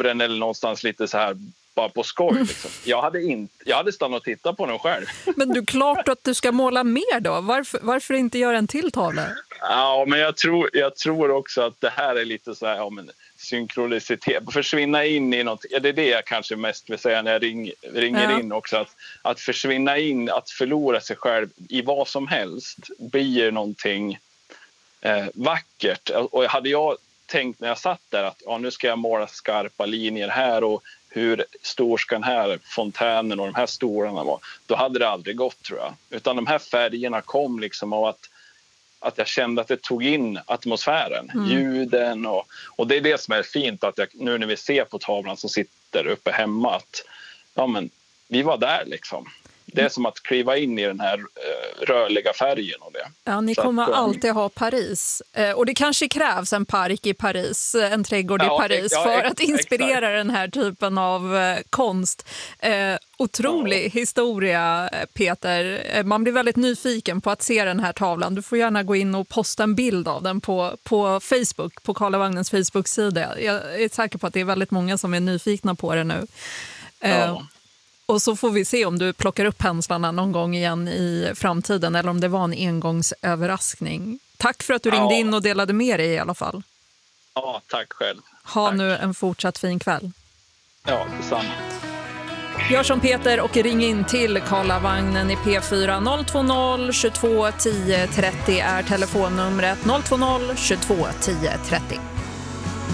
Louvren eller någonstans lite så här bara på skoj liksom. Jag hade stannat och tittat på den själv. Men du, klart att du ska måla mer då. Varför inte göra en till tavla? Ja, men jag tror också att det här är lite så här, synkronicitet. Försvinna in i något. Det är det jag kanske mest vill säga när jag ringer in också. Att försvinna in, att förlora sig själv i vad som helst blir någonting vackert. Och hade jag tänkt när jag satt där att nu ska jag måla skarpa linjer här och hur stor ska den här fontänen och de här stolarna vara, då hade det aldrig gått, tror jag. Utan de här färgerna kom liksom av att jag kände att det tog in atmosfären, ljuden och det är det som är fint, att nu när vi ser på tavlan som sitter uppe hemma, att vi var där liksom. Det är som att kliva in i den här rörliga färgen och det. Ja, ni kommer alltid ha Paris. Och det kanske krävs en park i Paris, en trädgård i Paris för att inspirera den här typen av konst. Otrolig historia, Peter. Man blir väldigt nyfiken på att se den här tavlan. Du får gärna gå in och posta en bild av den på Facebook, på Karla Wagners Facebook-sida. Jag är säker på att det är väldigt många som är nyfikna på det nu. Och så får vi se om du plockar upp penslarna någon gång igen i framtiden eller om det var en engångsöverraskning. Tack för att du ringde in och delade med dig i alla fall. Ja, tack själv. Ha nu en fortsatt fin kväll. Ja, detsamma. Gör som Peter och ring in till Karla Wagnen i P4. 020 22 10 30 är telefonnumret. 020 22 10 30.